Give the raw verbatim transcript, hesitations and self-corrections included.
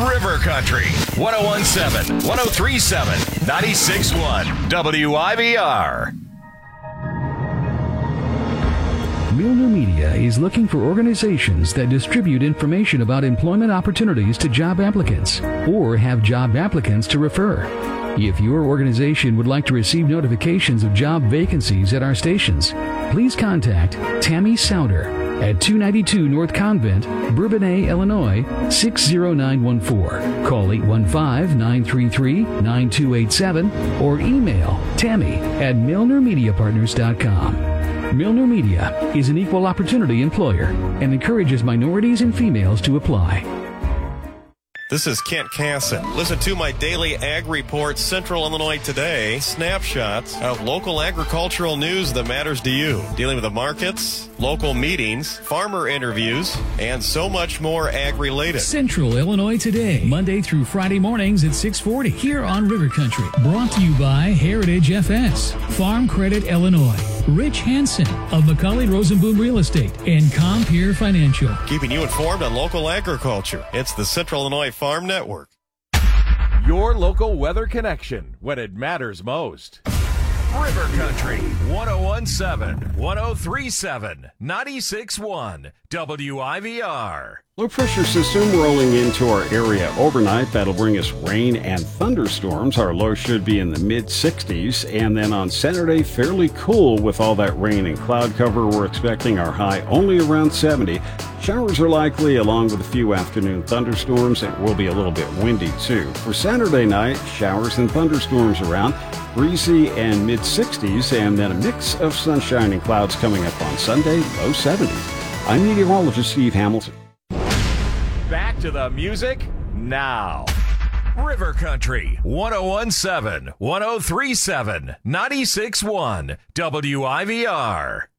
River Country, one oh one seven, one oh three seven, ninety-six point one W I V R. Milner Media is looking for organizations that distribute information about employment opportunities to job applicants or have job applicants to refer. If your organization would like to receive notifications of job vacancies at our stations, please contact Tammy Souter at two ninety-two North Convent, Bourbonnais, Illinois, six zero nine one four. Call eight one five, nine three three, nine two eight seven or email Tammy at milner media partners dot com. Milner Media is an equal opportunity employer and encourages minorities and females to apply. This is Kent Casson. Listen to my daily Ag Report, Central Illinois Today, snapshots of local agricultural news that matters to you, dealing with the markets, local meetings, farmer interviews, and so much more ag-related. Central Illinois Today, Monday through Friday mornings at six forty, here on River Country. Brought to you by Heritage F S, Farm Credit Illinois, Rich Hansen of McCauley Rosenboom Real Estate, and Compeer Financial. Keeping you informed on local agriculture. It's the Central Illinois Farm Network. Your local weather connection when it matters most. River Country, one oh one seven, one oh three seven, ninety-six point one W I V R. Low pressure system rolling into our area overnight. That'll bring us rain and thunderstorms. Our low should be in the mid sixties. And then on Saturday, fairly cool with all that rain and cloud cover. We're expecting our high only around seventy. Showers are likely along with a few afternoon thunderstorms. It will be a little bit windy too. For Saturday night, showers and thunderstorms around. Breezy and mid sixties. And then a mix of sunshine and clouds coming up on Sunday, low seventies. I'm meteorologist Steve Hamilton. Back to the music now. River Country, one oh one seven, one oh three seven, ninety-six point one W I V R.